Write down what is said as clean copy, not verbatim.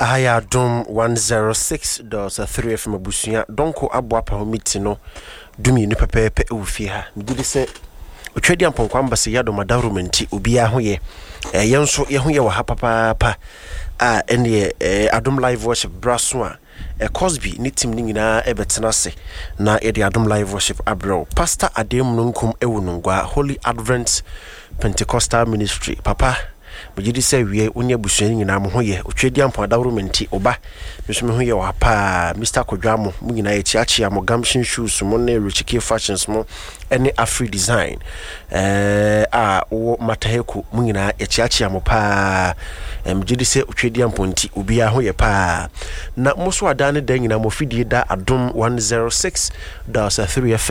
Aya Dom 106.3 FM Busua donko aboa pa homiti no dumi ni pepepe ewufie ha migide se otwadi amponko ambase yado madarumenti obia ho ye yenso ye ho ye wa ha papa ene Adom Live Worship braso a Cosby ni team ni nyina ebetena se na e de Adom Live Worship abro Pastor Adem nunkum ewunungwa Holy Advent Pentecostal Ministry papa mujidi se wie unya busuani nyina mo hoye otwedi ampo adawromenti oba meso me hoye wa pa Mr. Kodwamo mu nyina ye chiachia mo gamshin shoes mo na Richike fashions mo ene Afri design wo mataheku mu nyina ye chiachia mo pa mujidi se otwedi ampo nti obi a hoye pa na mo so adane da nyina mo fidie da Adom 106.3